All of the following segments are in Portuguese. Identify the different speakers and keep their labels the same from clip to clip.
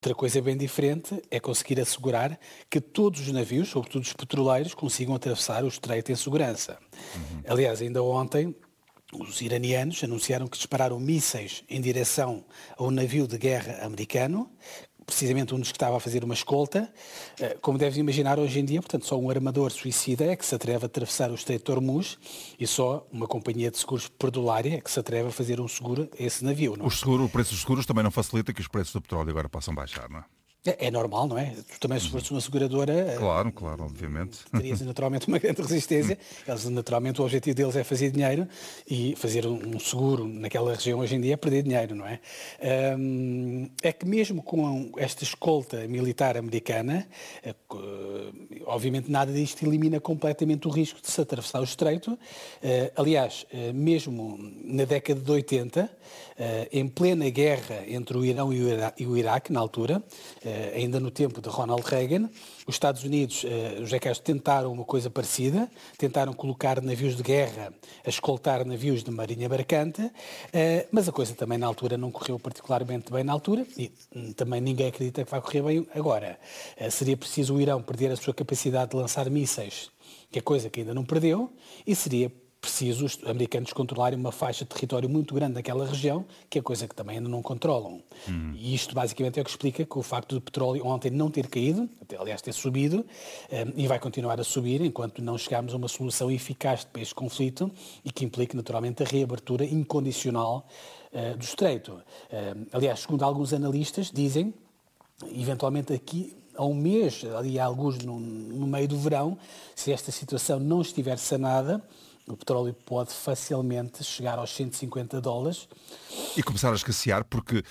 Speaker 1: Outra coisa bem diferente é conseguir assegurar que todos os navios, sobretudo os petroleiros, consigam atravessar o estreito em segurança. Aliás, ainda ontem, os iranianos anunciaram que dispararam mísseis em direção a um navio de guerra americano, precisamente um dos que estava a fazer uma escolta. Como deves imaginar, hoje em dia, portanto, só um armador suicida é que se atreve a atravessar o Estreito de Hormuz e só uma companhia de seguros perdulária é que se atreve a fazer um seguro a esse navio. Não é?
Speaker 2: O preço dos seguros também não facilita que os preços do petróleo agora possam baixar, não é?
Speaker 1: É normal, não é? Tu também, se fores uma seguradora,
Speaker 2: Claro, obviamente.
Speaker 1: terias naturalmente uma grande resistência. Eles, naturalmente, o objetivo deles é fazer dinheiro e fazer um seguro naquela região hoje em dia é perder dinheiro, não é? É que mesmo com esta escolta militar americana, obviamente nada disto elimina completamente o risco de se atravessar o estreito. Aliás, mesmo na década de 80, em plena guerra entre o Irão e o Iraque, na altura, ainda no tempo de Ronald Reagan, os Estados Unidos, os Estados tentaram uma coisa parecida, tentaram colocar navios de guerra a escoltar navios de marinha mercante, mas a coisa também na altura não correu particularmente bem na altura e também ninguém acredita que vai correr bem agora. Seria preciso o Irão perder a sua capacidade de lançar mísseis, que é coisa que ainda não perdeu, e seria preciso os americanos controlarem uma faixa de território muito grande daquela região, que é coisa que também ainda não controlam. E isto basicamente é o que explica que o facto do petróleo ontem não ter caído, aliás ter subido, e vai continuar a subir enquanto não chegarmos a uma solução eficaz para este conflito e que implique naturalmente a reabertura incondicional do estreito. Aliás, segundo alguns analistas, dizem, eventualmente aqui a um mês, ali há alguns no meio do verão, se esta situação não estiver sanada, o petróleo pode facilmente chegar aos $150.
Speaker 2: E começar a escassear, porque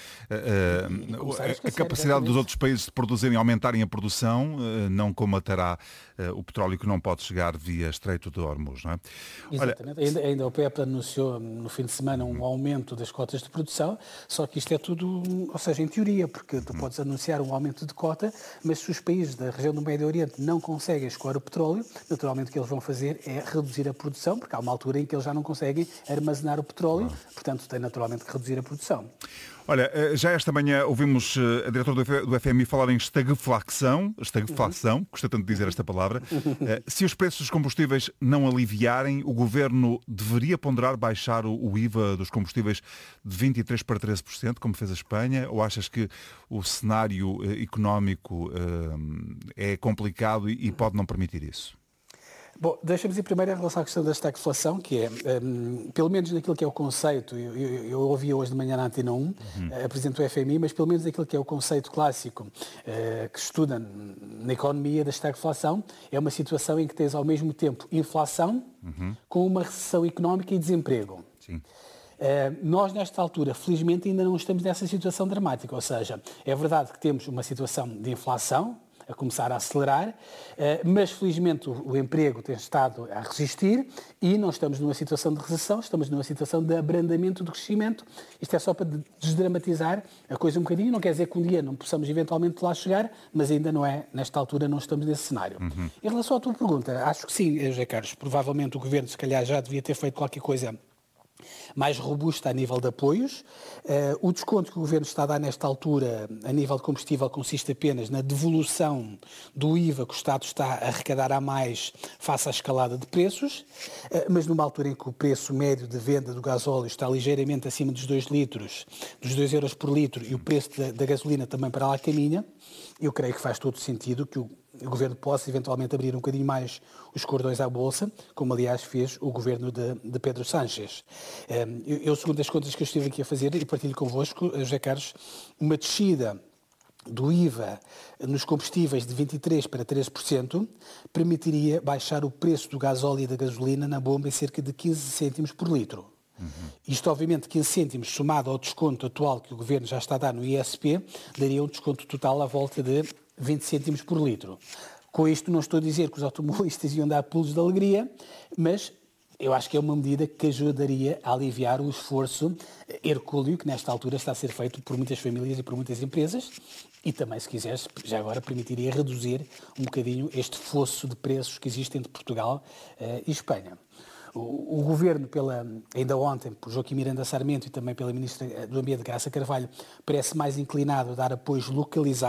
Speaker 2: a capacidade dos outros países de produzirem e aumentarem a produção não combaterá o petróleo que não pode chegar via Estreito de Hormuz, não é?
Speaker 1: Exatamente. Olha, ainda a OPEP anunciou no fim de semana um aumento das cotas de produção, só que isto é tudo, ou seja, em teoria, porque tu podes anunciar um aumento de cota, mas se os países da região do Médio Oriente não conseguem escoar o petróleo, naturalmente o que eles vão fazer é reduzir a produção, porque há uma altura em que eles já não conseguem armazenar o petróleo, portanto tem naturalmente que reduzir a produção.
Speaker 2: Olha, já esta manhã ouvimos a diretora do FMI falar em estagflação, custa tanto dizer esta palavra. Se os preços dos combustíveis não aliviarem, o Governo deveria ponderar baixar o IVA dos combustíveis de 23% para 13%, como fez a Espanha, ou achas que o cenário económico é complicado e pode não permitir isso?
Speaker 1: Bom, deixa-me dizer primeiro em relação à questão da estagflação, que é, pelo menos naquilo que é o conceito, eu ouvi hoje de manhã na Antena 1, apresento o FMI, mas pelo menos naquilo que é o conceito clássico que estuda na economia da estagflação, é uma situação em que tens ao mesmo tempo inflação com uma recessão económica e desemprego.
Speaker 2: Sim.
Speaker 1: Nós, nesta altura, felizmente, ainda não estamos nessa situação dramática, ou seja, é verdade que temos uma situação de inflação, a começar a acelerar, mas felizmente o emprego tem estado a resistir e não estamos numa situação de recessão, estamos numa situação de abrandamento do crescimento. Isto é só para desdramatizar a coisa um bocadinho, não quer dizer que um dia não possamos eventualmente lá chegar, mas ainda não é, nesta altura não estamos nesse cenário. Em relação à tua pergunta, acho que sim, José Carlos, provavelmente o Governo se calhar já devia ter feito qualquer coisa mais robusta a nível de apoios. O desconto que o Governo está a dar nesta altura, a nível de combustível, consiste apenas na devolução do IVA que o Estado está a arrecadar a mais face à escalada de preços, mas numa altura em que o preço médio de venda do gasóleo está ligeiramente acima dos 2 litros, dos 2 euros por litro, e o preço da gasolina também para lá caminha, eu creio que faz todo sentido que o Governo possa eventualmente abrir um bocadinho mais os cordões à Bolsa, como aliás fez o Governo de Pedro Sánchez. Eu, segundo as contas que eu estive aqui a fazer, e partilho convosco, José Carlos, uma descida do IVA nos combustíveis de 23% para 13% permitiria baixar o preço do gasóleo e da gasolina na bomba em cerca de 15 cêntimos por litro. Isto, obviamente, 15 cêntimos somado ao desconto atual que o Governo já está a dar no ISP, daria um desconto total à volta de 20 cêntimos por litro. Com isto não estou a dizer que os automobilistas iam dar pulos de alegria, mas eu acho que é uma medida que ajudaria a aliviar o esforço hercúleo que nesta altura está a ser feito por muitas famílias e por muitas empresas e também, se quiseres, já agora permitiria reduzir um bocadinho este fosso de preços que existe entre Portugal e Espanha. O Governo, ainda ontem, por Joaquim Miranda Sarmento e também pela Ministra do Ambiente, Graça Carvalho, parece mais inclinado a dar apoios localizados